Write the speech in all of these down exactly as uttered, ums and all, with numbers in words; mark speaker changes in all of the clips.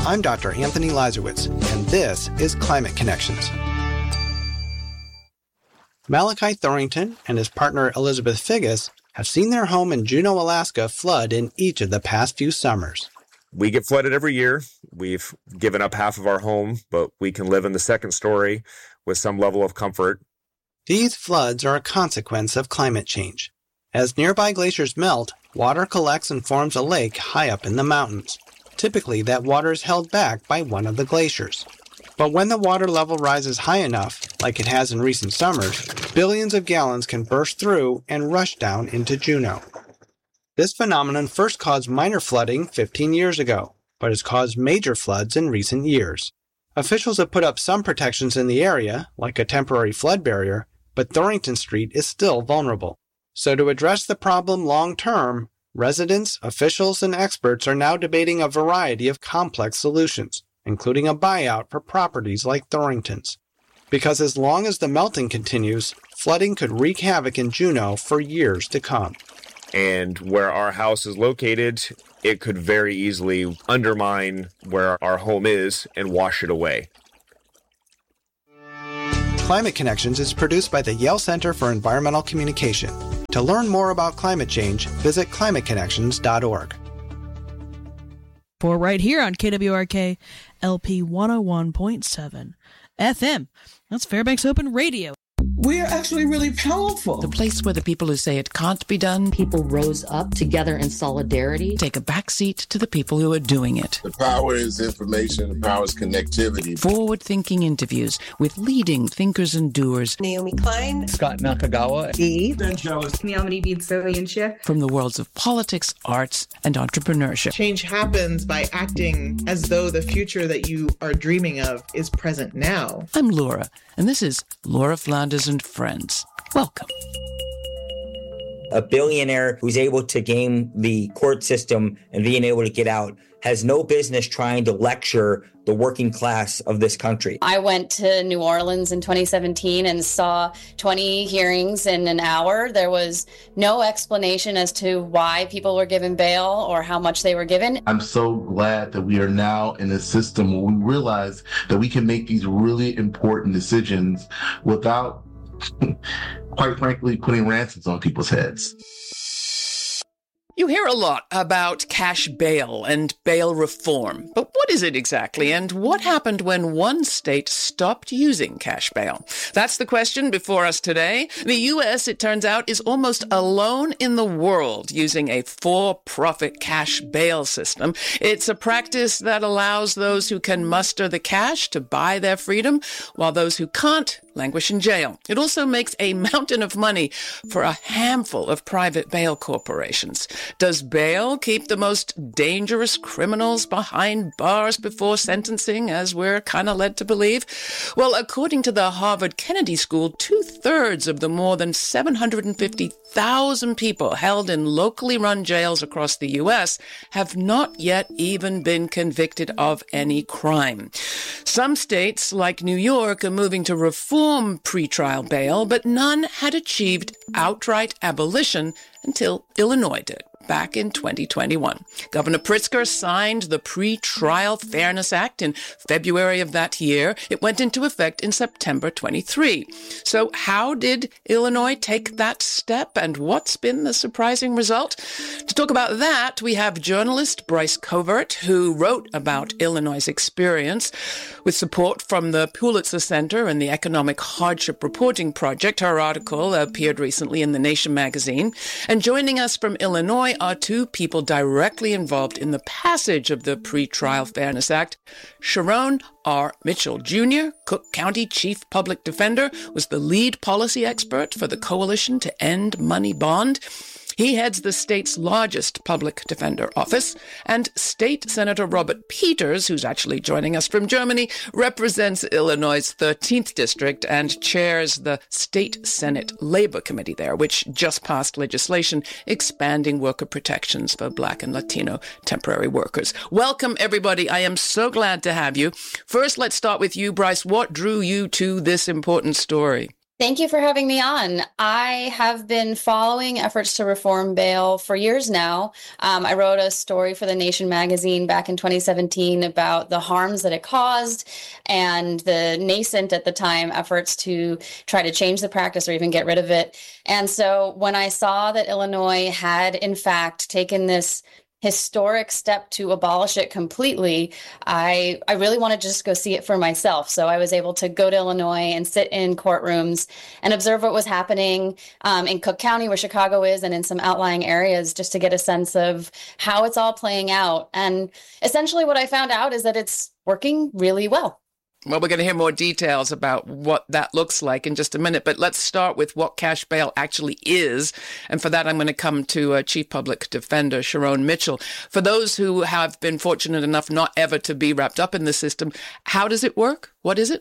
Speaker 1: I'm Doctor Anthony Lazarowitz, and this is Climate Connections. Malachi Thorington and his partner Elizabeth Figgis have seen their home in Juneau, Alaska flood in each of the past few summers.
Speaker 2: We get flooded every year. We've given up half of our home, but we can live in the second story with some level of comfort.
Speaker 1: These floods are a consequence of climate change. As nearby glaciers melt, water collects and forms a lake high up in the mountains. Typically, that water is held back by one of the glaciers. But when the water level rises high enough, like it has in recent summers, billions of gallons can burst through and rush down into Juneau. This phenomenon first caused minor flooding fifteen years ago, but has caused major floods in recent years. Officials have put up some protections in the area, like a temporary flood barrier, but Thorington Street is still vulnerable. So to address the problem long-term, residents, officials, and experts are now debating a variety of complex solutions, including a buyout for properties like Thorington's. Because as long as the melting continues, flooding could wreak havoc in Juneau for years to come.
Speaker 2: And where our house is located, it could very easily undermine where our home is and wash it away.
Speaker 1: Climate Connections is produced by the Yale Center for Environmental Communication. To learn more about climate change, visit climate connections dot org.
Speaker 3: For right here on K W R K L P one oh one point seven F M. That's Fairbanks Open Radio.
Speaker 4: We're actually really powerful.
Speaker 5: The place where the people who say it can't be done,
Speaker 6: people rose up together in solidarity,
Speaker 5: take a backseat to the people who are doing it.
Speaker 7: The power is information, the power is connectivity.
Speaker 5: Forward-thinking interviews with leading thinkers and doers.
Speaker 8: Naomi Klein,
Speaker 9: Scott Nakagawa,
Speaker 10: Eve, Miamari Bidsoyansha.
Speaker 5: From the worlds of politics, arts, and entrepreneurship.
Speaker 11: Change happens by acting as though the future that you are dreaming of is present now.
Speaker 5: I'm Laura, and this is Laura Flanders and Friends. Welcome.
Speaker 12: A billionaire who's able to game the court system and being able to get out has no business trying to lecture the working class of this country.
Speaker 13: I went to New Orleans in twenty seventeen and saw twenty hearings in an hour. There was no explanation as to why people were given bail or how much they were given.
Speaker 14: I'm so glad that we are now in a system where we realize that we can make these really important decisions without, quite frankly, putting ransoms on people's heads.
Speaker 5: You hear a lot about cash bail and bail reform, but what is it exactly, and what happened when one state stopped using cash bail? That's the question before us today. The U S, it turns out, is almost alone in the world using a for-profit cash bail system. It's a practice that allows those who can muster the cash to buy their freedom, while those who can't languish in jail. It also makes a mountain of money for a handful of private bail corporations. Does bail keep the most dangerous criminals behind bars before sentencing, as we're kind of led to believe? Well, according to the Harvard Kennedy School, two-thirds of the more than seven hundred fifty thousand people held in locally run jails across the U S have not yet even been convicted of any crime. Some states, like New York, are moving to reform pretrial bail, but none had achieved outright abolition until Illinois did, back in twenty twenty-one. Governor Pritzker signed the Pre-Trial Fairness Act in February of that year. It went into effect in September twenty-three. So how did Illinois take that step, and what's been the surprising result? To talk about that, we have journalist Bryce Covert, who wrote about Illinois' experience with support from the Pulitzer Center and the Economic Hardship Reporting Project. Her article appeared recently in The Nation magazine. And joining us from Illinois are two people directly involved in the passage of the Pre-Trial Fairness Act. Sharon R. Mitchell Junior, Cook County Chief Public Defender, was the lead policy expert for the Coalition to End Money Bond. He heads the state's largest public defender office, and State Senator Robert Peters, who's actually joining us from Germany, represents Illinois' thirteenth District and chairs the State Senate Labor Committee there, which just passed legislation expanding worker protections for Black and Latino temporary workers. Welcome, everybody. I am so glad to have you. First, let's start with you, Bryce. What drew you to this important story?
Speaker 13: Thank you for having me on. I have been following efforts to reform bail for years now. Um, I wrote a story for The Nation magazine back in twenty seventeen about the harms that it caused and the nascent at the time efforts to try to change the practice or even get rid of it. And so when I saw that Illinois had, in fact, taken this historic step to abolish it completely, I, I really wanted to just go see it for myself. So I was able to go to Illinois and sit in courtrooms and observe what was happening um, in Cook County, where Chicago is, and in some outlying areas, just to get a sense of how it's all playing out. And essentially what I found out is that it's working really well.
Speaker 5: Well, we're going to hear more details about what that looks like in just a minute, but let's start with what cash bail actually is. And for that, I'm going to come to uh, Chief Public Defender Sharon Mitchell. For those who have been fortunate enough not ever to be wrapped up in the system, how does it work? What is it?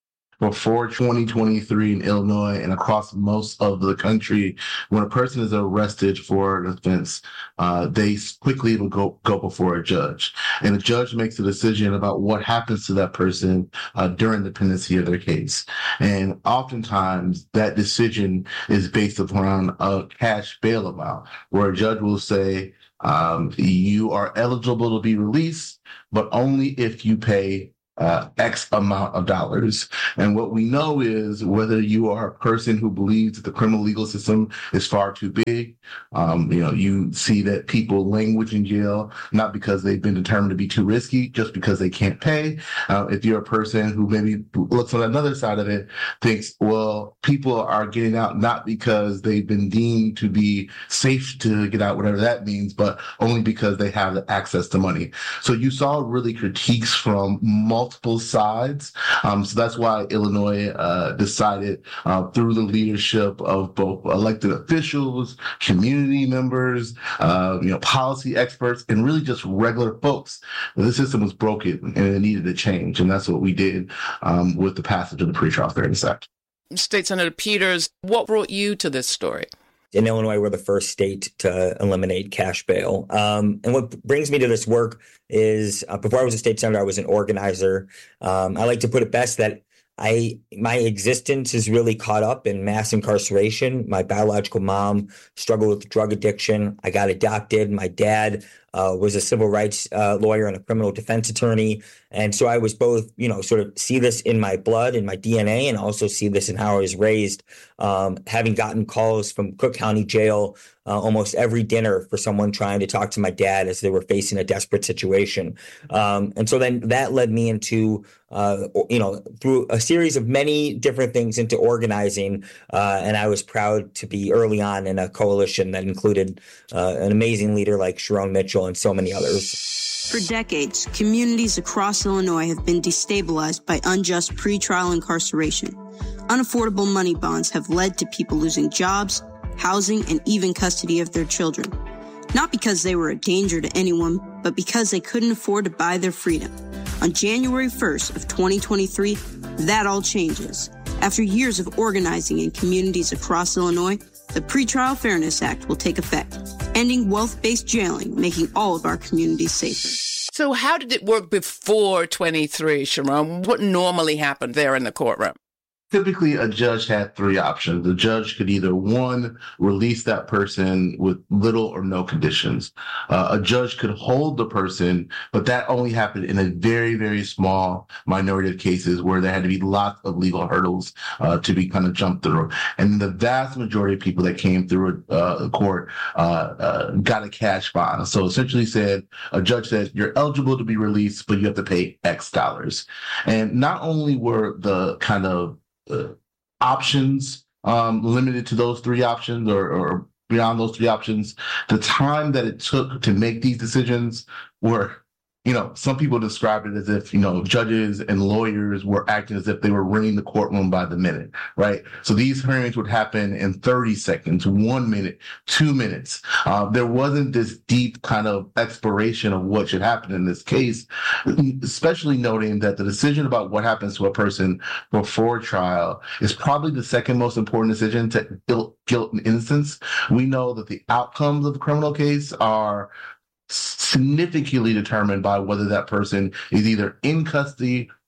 Speaker 14: Before twenty twenty-three in Illinois and across most of the country, when a person is arrested for an offense, uh, they quickly will go, go before a judge. And the judge makes a decision about what happens to that person uh, during the pendency of their case. And oftentimes that decision is based upon a cash bail amount, where a judge will say, um, you are eligible to be released, but only if you pay Uh, X amount of dollars. And what we know is whether you are a person who believes that the criminal legal system is far too big, um, you know, you see that people languish in jail, not because they've been determined to be too risky, just because they can't pay. Uh, if you're a person who maybe looks on another side of it, thinks, well, people are getting out not because they've been deemed to be safe to get out, whatever that means, but only because they have the access to money. So you saw really critiques from multiple multiple sides. Um, so that's why Illinois uh, decided uh, through the leadership of both elected officials, community members, uh, you know, policy experts, and really just regular folks, that the system was broken and it needed to change. And that's what we did um, with the passage of the Pretrial Fairness Act.
Speaker 5: State Senator Peters, what brought you to this story?
Speaker 12: In Illinois, we're the first state to eliminate cash bail. Um, and what brings me to this work is uh, before I was a state senator, I was an organizer. Um, I like to put it best that I my existence is really caught up in mass incarceration. My biological mom struggled with drug addiction. I got adopted. My dad uh, was a civil rights uh, lawyer and a criminal defense attorney. And so I was both, you know, sort of see this in my blood, in my D N A, and also see this in how I was raised, um, having gotten calls from Cook County Jail uh, almost every dinner for someone trying to talk to my dad as they were facing a desperate situation. Um, and so then that led me into, uh, you know, through a series of many different things into organizing. Uh, and I was proud to be early on in a coalition that included uh, an amazing leader like Sharon Mitchell and so many others.
Speaker 8: For decades, communities across Illinois have been destabilized by unjust pretrial incarceration. Unaffordable money bonds have led to people losing jobs, housing, and even custody of their children. Not because they were a danger to anyone, but because they couldn't afford to buy their freedom. On January first of twenty twenty-three, that all changes. After years of organizing in communities across Illinois, the Pretrial Fairness Act will take effect, ending wealth-based jailing, making all of our communities safer.
Speaker 5: So how did it work before twenty-three, Sharon? What normally happened there in the courtroom?
Speaker 14: Typically, a judge had three options. The judge could either, one, release that person with little or no conditions. Uh, a judge could hold the person, but that only happened in a very, very small minority of cases where there had to be lots of legal hurdles uh, to be kind of jumped through. And the vast majority of people that came through uh, court uh, uh, got a cash bond. So essentially said, a judge said, you're eligible to be released, but you have to pay X dollars. And not only were the kind of Uh, options um, limited to those three options or, or beyond those three options, the time that it took to make these decisions were, you know, some people described it as if, you know, judges and lawyers were acting as if they were running the courtroom by the minute, right? So these hearings would happen in thirty seconds, one minute, two minutes. Uh, there wasn't this deep kind of exploration of what should happen in this case, especially noting that the decision about what happens to a person before trial is probably the second most important decision to guilt, guilt and innocence. We know that the outcomes of the criminal case are significantly determined by whether that person is either in custody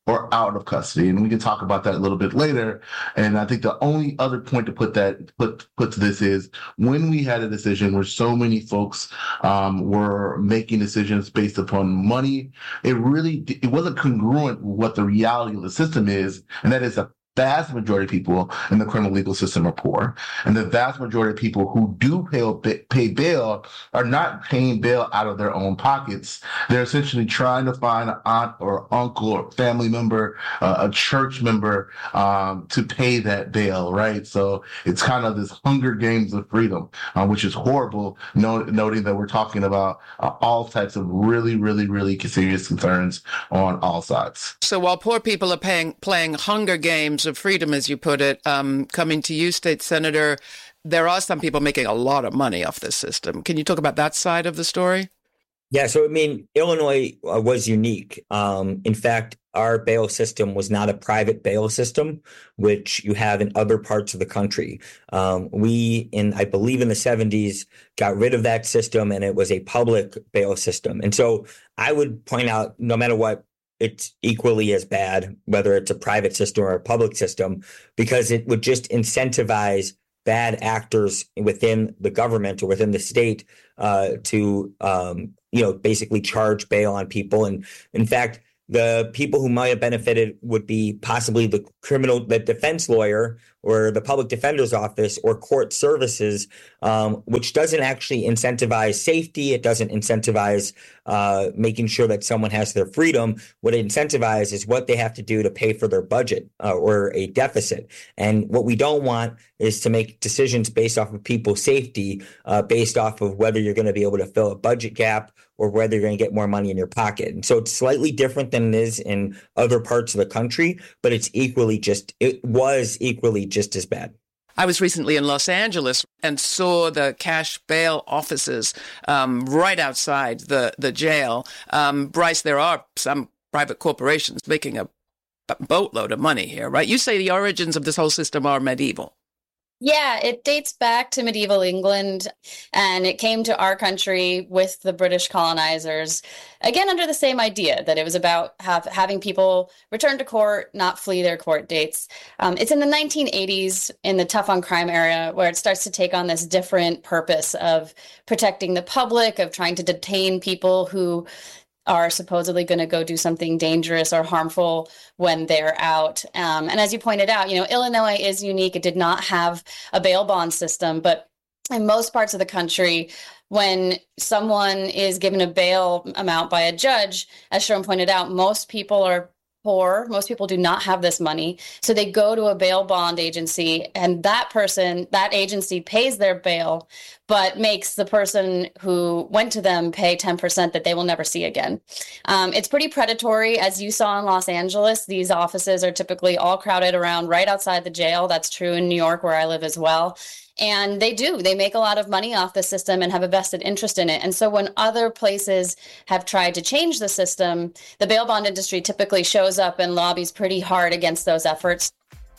Speaker 14: or out of custody. And we can talk about that a little bit later. And I think the only other point to put that put put to this is when we had a decision where so many folks um, were making decisions based upon money, it really it wasn't congruent with what the reality of the system is, and that is a vast majority of people in the criminal legal system are poor. And the vast majority of people who do pay, pay bail are not paying bail out of their own pockets. They're essentially trying to find an aunt or uncle or family member, uh, a church member, um, to pay that bail, right? So it's kind of this Hunger Games of freedom, uh, which is horrible, not- noting that we're talking about uh, all types of really, really, really serious concerns on all sides.
Speaker 5: So while poor people are paying, playing Hunger Games of freedom, as you put it, um, coming to you, State Senator, there are some people making a lot of money off this system. Can you talk about that side of the story?
Speaker 12: Yeah, so I mean, Illinois uh, was unique. Um, in fact, our bail system was not a private bail system, which you have in other parts of the country. Um, we, in I believe in the seventies, got rid of that system, and it was a public bail system. And so I would point out, no matter what, it's equally as bad, whether it's a private system or a public system, because it would just incentivize bad actors within the government or within the state uh, to, um, you know, basically charge bail on people. And in fact, the people who might have benefited would be possibly the criminal, the defense lawyer or the public defender's office or court services, um, which doesn't actually incentivize safety. It doesn't incentivize uh, making sure that someone has their freedom. What it incentivizes is what they have to do to pay for their budget uh, or a deficit. And what we don't want is to make decisions based off of people's safety, uh, based off of whether you're going to be able to fill a budget gap or whether you're going to get more money in your pocket. And so it's slightly different than it is in other parts of the country, but it's equally just, it was equally just as bad.
Speaker 5: I was recently in Los Angeles and saw the cash bail offices um, right outside the, the jail. Um, Bryce, there are some private corporations making a boatload of money here, right? You say the origins of this whole system are medieval.
Speaker 13: Yeah, it dates back to medieval England, and it came to our country with the British colonizers, again, under the same idea that it was about have, having people return to court, not flee their court dates. Um, it's in the nineteen eighties, in the tough on crime era, where it starts to take on this different purpose of protecting the public, of trying to detain people who are supposedly going to go do something dangerous or harmful when they're out. Um, and as you pointed out, you know, Illinois is unique. It did not have a bail bond system, but in most parts of the country, when someone is given a bail amount by a judge, as Sharon pointed out, most people are poor. Most people do not have this money. So they go to a bail bond agency, and that person, that agency pays their bail, but makes the person who went to them pay ten percent that they will never see again. Um, it's pretty predatory. As you saw in Los Angeles, these offices are typically all crowded around right outside the jail. That's true in New York, where I live as well. And they do. They make a lot of money off the system and have a vested interest in it. And so when other places have tried to change the system, the bail bond industry typically shows up and lobbies pretty hard against those efforts.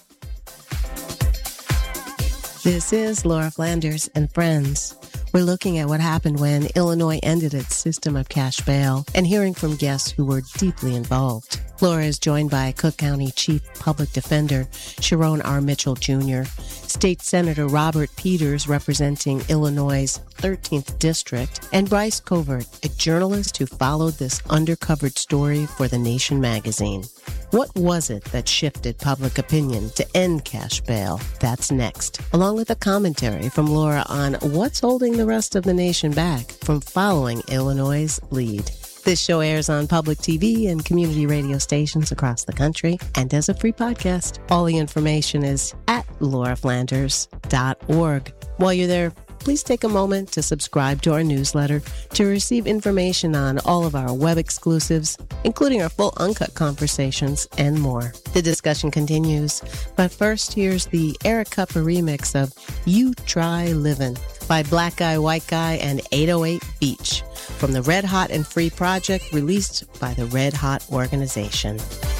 Speaker 9: This is Laura Flanders and Friends. We're looking at what happened when Illinois ended its system of cash bail and hearing from guests who were deeply involved. Laura is joined by Cook County Chief Public Defender Sharon R. Mitchell Junior, State Senator Robert Peters representing Illinois' thirteenth District, and Bryce Covert, a journalist who followed this undercovered story for The Nation magazine. What was it that shifted public opinion to end cash bail? That's next, along with a commentary from Laura on what's holding the rest of the nation back from following Illinois' lead. This show airs on public T V and community radio stations across the country and as a free podcast. All the information is at laura flanders dot org. While you're there, please take a moment to subscribe to our newsletter to receive information on all of our web exclusives, including our full uncut conversations and more. The discussion continues, but first here's the Eric Kupper remix of You Try Livin' by Black Guy, White Guy and eight oh eight Beach from the Red Hot and Free project released by the Red Hot organization.